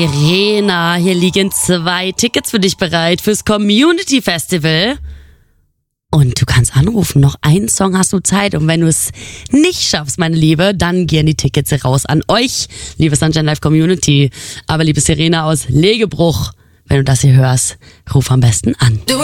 Verena, hier liegen 2 Tickets für dich bereit fürs Community Festival. Und du kannst anrufen, noch einen Song hast du Zeit. Und wenn du es nicht schaffst, meine Liebe, dann gehen die Tickets raus an euch, liebe Sunshine Live Community. Aber liebe Serena aus Legebruch, wenn du das hier hörst, ruf am besten an.